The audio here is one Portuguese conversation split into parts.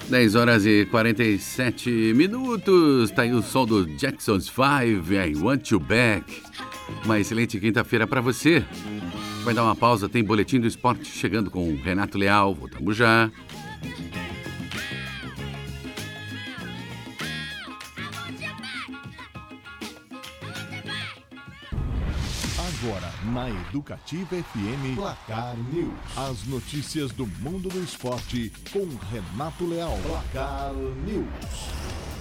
10 horas e 47 minutos. Tá aí o som do Jackson's 5, I Want You Back. Uma excelente quinta-feira para você. Vai dar uma pausa, tem Boletim do Esporte chegando com o Renato Leal. Voltamos já. Agora, na Educativa FM, Placar News. As notícias do mundo do esporte com Renato Leal. Placar News.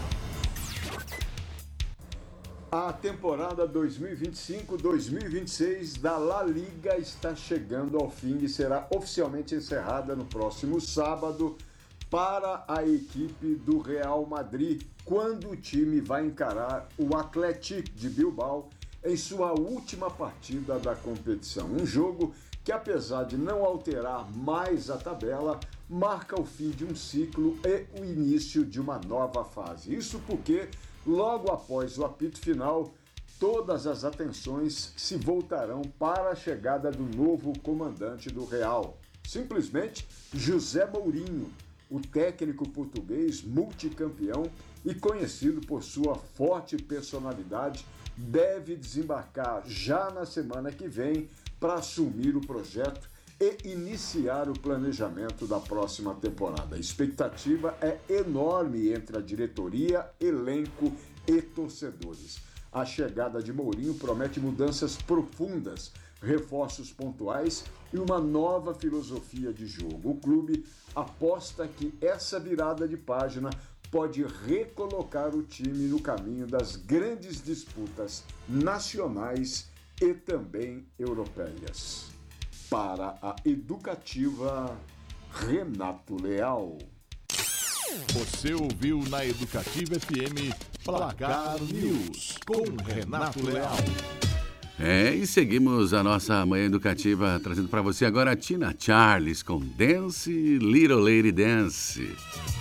A temporada 2025-2026 da La Liga está chegando ao fim e será oficialmente encerrada no próximo sábado para a equipe do Real Madrid, quando o time vai encarar o Athletic de Bilbao em sua última partida da competição. Um jogo que, apesar de não alterar mais a tabela, marca o fim de um ciclo e o início de uma nova fase. Isso porque, logo após o apito final, todas as atenções se voltarão para a chegada do novo comandante do Real. Simplesmente José Mourinho, o técnico português multicampeão e conhecido por sua forte personalidade, deve desembarcar já na semana que vem para assumir o projeto e iniciar o planejamento da próxima temporada. A expectativa é enorme entre a diretoria, elenco e torcedores. A chegada de Mourinho promete mudanças profundas, reforços pontuais e uma nova filosofia de jogo. O clube aposta que essa virada de página pode recolocar o time no caminho das grandes disputas nacionais e também europeias. Para a Educativa, Renato Leal. Você ouviu na Educativa FM Placar News com Renato Leal. E seguimos a nossa manhã educativa trazendo para você agora a Tina Charles com Dance, Little Lady Dance.